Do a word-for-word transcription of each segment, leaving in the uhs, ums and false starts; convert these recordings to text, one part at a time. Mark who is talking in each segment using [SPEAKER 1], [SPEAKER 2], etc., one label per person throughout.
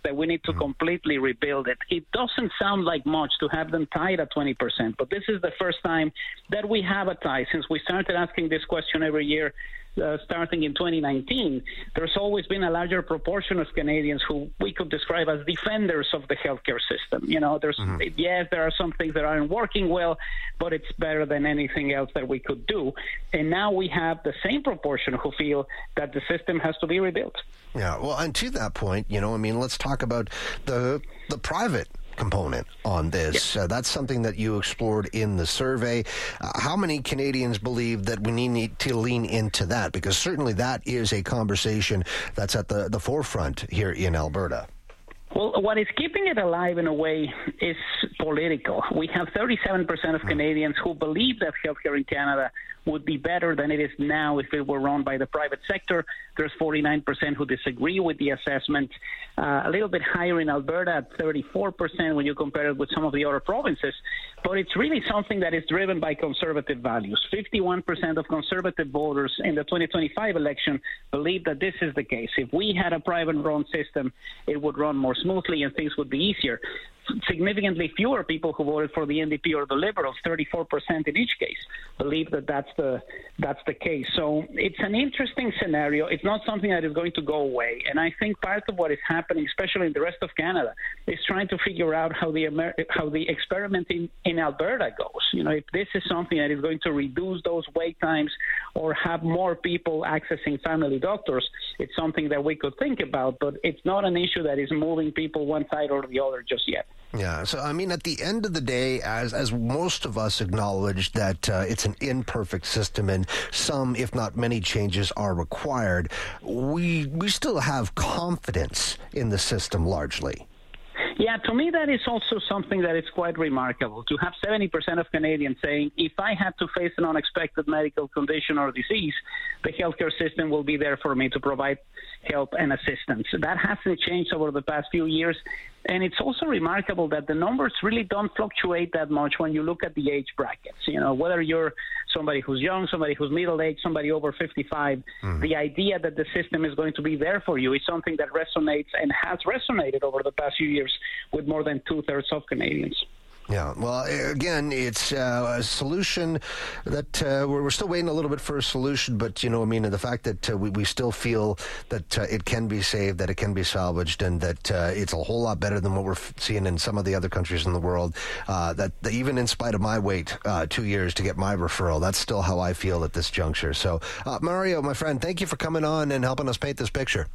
[SPEAKER 1] that we need to completely rebuild it. It doesn't sound like much to have them tied at twenty percent, but this is the first time that we have a tie since we started asking this question every year. Uh, starting in twenty nineteen, there's always been a larger proportion of Canadians who we could describe as defenders of the healthcare system. You know, there's mm-hmm. yes, there are some things that aren't working well, but it's better than anything else that we could do. And now we have the same proportion who feel that the system has to be rebuilt.
[SPEAKER 2] Yeah, well, and to that point, you know, I mean, let's talk about the the private component on this.
[SPEAKER 1] Yeah.
[SPEAKER 2] Uh, that's something that you explored in the survey. Uh, how many Canadians believe that we need to lean into that? Because certainly that is a conversation that's at the, the forefront here in Alberta.
[SPEAKER 1] Well, what is keeping it alive in a way is political. We have thirty-seven percent of Canadians who believe that healthcare in Canada would be better than it is now if it were run by the private sector. There's forty-nine percent who disagree with the assessment. Uh, a little bit higher in Alberta at thirty-four percent when you compare it with some of the other provinces. But it's really something that is driven by conservative values. fifty-one percent of conservative voters in the twenty twenty-five election believe that this is the case. If we had a private-run system, it would run more smoothly and things would be easier. Significantly fewer people who voted for the N D P or the Liberals, thirty-four percent in each case, believe that that's the that's the case. So it's an interesting scenario. It's not something that is going to go away. And I think part of what is happening, especially in the rest of Canada, is trying to figure out how the Amer- how the experiment in, in Alberta goes. You know, if this is something that is going to reduce those wait times or have more people accessing family doctors, it's something that we could think about. But it's not an issue that is moving people one side or the other just yet.
[SPEAKER 2] Yeah, so I mean, at the end of the day, as as most of us acknowledge that uh, it's an imperfect system and some, if not many, changes are required, we we still have confidence in the system largely.
[SPEAKER 1] Yeah, to me, that is also something that is quite remarkable, to have seventy percent of Canadians saying, if I had to face an unexpected medical condition or disease, the healthcare system will be there for me to provide help and assistance. That hasn't changed over the past few years. And it's also remarkable that the numbers really don't fluctuate that much when you look at the age brackets. You know, whether you're somebody who's young, somebody who's middle-aged, somebody over fifty-five, mm. the idea that the system is going to be there for you is something that resonates and has resonated over the past few years with more than two-thirds of Canadians.
[SPEAKER 2] Yeah, well, again, it's uh, a solution that uh, we're, we're still waiting a little bit for a solution, but, you know, I mean, the fact that uh, we, we still feel that uh, it can be saved, that it can be salvaged, and that uh, it's a whole lot better than what we're f- seeing in some of the other countries in the world, uh, that, that even in spite of my wait uh, two years to get my referral, that's still how I feel at this juncture. So, uh, Mario, my friend, thank you for coming on and helping us paint this picture.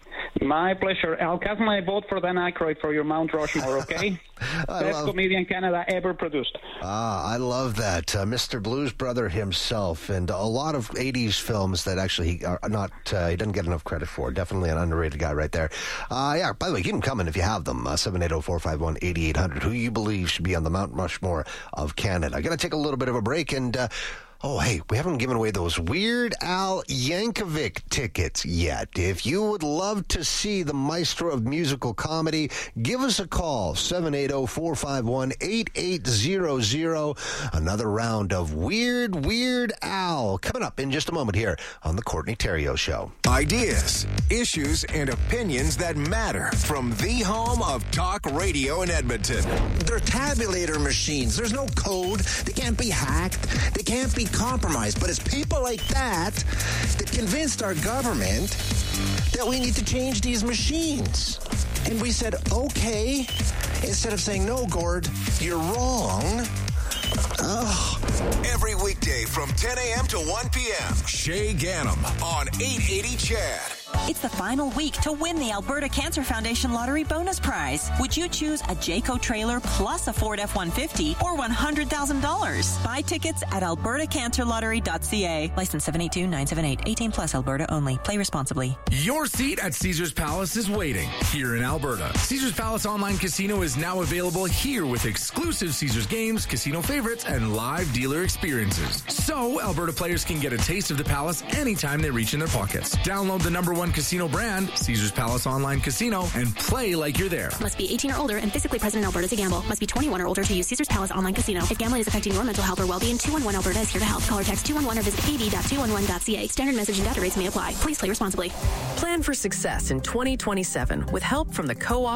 [SPEAKER 1] My pleasure. I'll cast my vote for Dan Aykroyd for your Mount Rushmore, okay? Best love... comedian Canada ever produced.
[SPEAKER 2] Ah, I love that. Uh, Mister Blues Brother himself, and a lot of eighties films that actually are not, uh, he doesn't get enough credit for. Definitely an underrated guy right there. Uh, yeah, by the way, keep them coming if you have them. Uh, seven eight zero, four five one, eight eight zero zero. Who you believe should be on the Mount Rushmore of Canada. Got to take a little bit of a break and... Uh, Oh, hey, we haven't given away those Weird Al Yankovic tickets yet. If you would love to see the maestro of musical comedy, give us a call, seven eight zero, four five one, eight eight zero zero. Another round of Weird, Weird Al coming up in just a moment here on The Courtney Theriault Show.
[SPEAKER 3] Ideas, issues, and opinions that matter from the home of talk radio in Edmonton.
[SPEAKER 4] They're tabulator machines. There's no code. They can't be hacked. They can't be compromised. But it's people like that that convinced our government that we need to change these machines. And we said, okay, instead of saying, no, Gord, you're wrong. Ugh.
[SPEAKER 3] Every weekday from ten a.m. to one p.m. Shay Ganem on eight eighty C H A D.
[SPEAKER 5] It's the final week to win the Alberta Cancer Foundation Lottery Bonus Prize. Would you choose a Jayco trailer plus a Ford F one fifty or one hundred thousand dollars? Buy tickets at alberta cancer lottery dot c a. License seven eight two nine seven eight. eighteen plus Alberta only. Play responsibly.
[SPEAKER 6] Your seat at Caesars Palace is waiting here in Alberta. Caesars Palace Online Casino is now available here with exclusive Caesars games, casino favorites, and live dealer experiences. So Alberta players can get a taste of the Palace anytime they reach in their pockets. Download the number one casino brand, Caesars Palace Online Casino, and play like you're there.
[SPEAKER 7] Must be eighteen or older and physically present in Alberta to gamble. Must be twenty-one or older to use Caesars Palace Online Casino. If gambling is affecting your mental health or well-being, two one one Alberta is here to help. Call or text two one one or visit a b dot two one one dot c a. Standard message and data rates may apply. Please play responsibly.
[SPEAKER 8] Plan for success in twenty twenty-seven with help from the Co-op